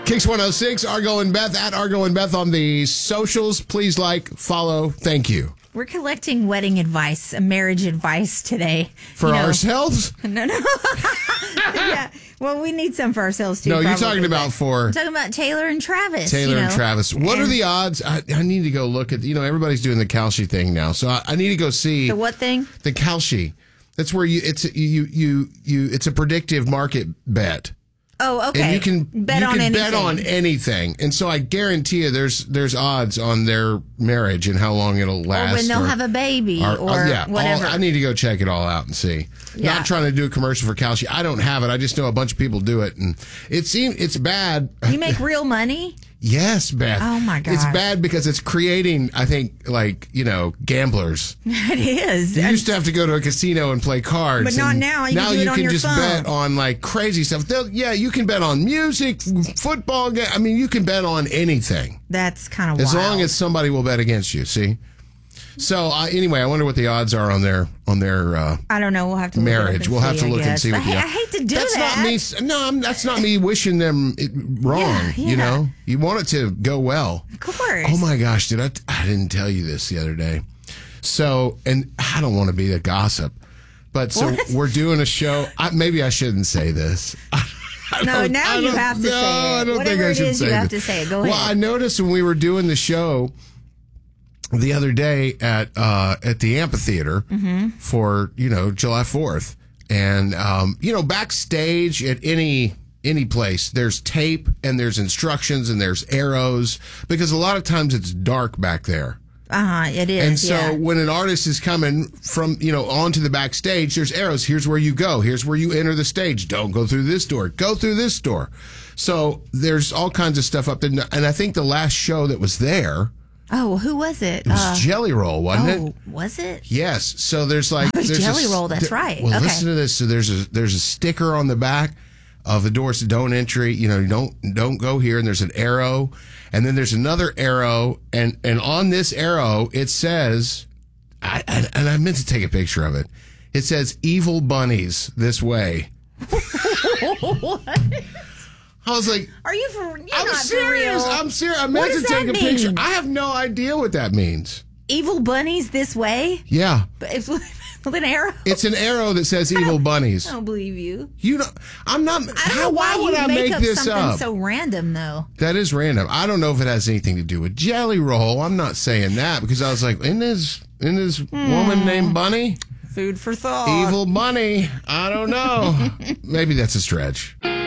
Kicks 106, Argo and Beth, at Argo and Beth on the socials. Please like, follow. Thank you. We're collecting wedding advice, marriage advice today. For ourselves? No. Yeah. Well, we need some for ourselves, too. No, probably, you're talking about I'm talking about Taylor and Travis. And Travis. What are the odds? I need to go look at, everybody's doing the Kalshi thing now. So I need to go see. The what thing? The Kalshi. That's where it's a predictive market bet. Oh, okay. And you can bet on anything. And so I guarantee you there's odds on their marriage and how long it'll last. Or when they'll have a baby or whatever. I need to go check it all out and see. Yeah. Not trying to do a commercial for Kalshi. I don't have it. I just know a bunch of people do it. And it's bad. You make real money? Yes, Beth. Oh, my God. It's bad because it's creating, I think, gamblers. It is. You used to have to go to a casino and play cards. But not now. You can do it on your phone. Now you can just bet on, crazy stuff. You can bet on music, football. You can bet on anything. That's kind of wild. As long as somebody will bet against you, see? So, anyway, I wonder what the odds are on their I don't know. We'll have to marriage. We'll have to look and see what I hate to do that. That's not me wishing them wrong, Yeah. You want it to go well. Of course. Oh, my gosh, I didn't tell you this the other day. So, and I don't want to be the gossip, but we're doing a show. Maybe I shouldn't say this. No, now you have to say it. I don't Whatever think I should it is, say you have this. to say it. Go ahead. Well, I noticed when we were doing the show the other day at the amphitheater for July 4th, and backstage at any place there's tape and there's instructions and there's arrows because a lot of times it's dark back there. It is. And so when an artist is coming from onto the backstage, there's arrows. Here's where you go. Here's where you enter the stage. Don't go through this door. Go through this door. So there's all kinds of stuff up there. And I think the last show that was there. Oh, who was it? It was Jelly Roll, wasn't it? Oh, was it? Yes. So there's it was Jelly Roll. That's right. Well, okay. Listen to this. So there's a sticker on the back of the doors. Don't entry. Don't go here. And there's an arrow, and then there's another arrow, and on this arrow it says, and I meant to take a picture of it. It says "Evil Bunnies this way." What? I was like, "Are you for? You're I'm not serious. For real. I'm serious. I meant to take a picture. I have no idea what that means. Evil bunnies this way? Yeah. But it's with an arrow? It's an arrow that says evil bunnies. I don't believe you. I'm not. Why would I make this something up? So random, though. That is random. I don't know if it has anything to do with Jelly Roll. I'm not saying that because I was like, isn't this woman named Bunny? Food for thought. Evil Bunny. I don't know. Maybe that's a stretch.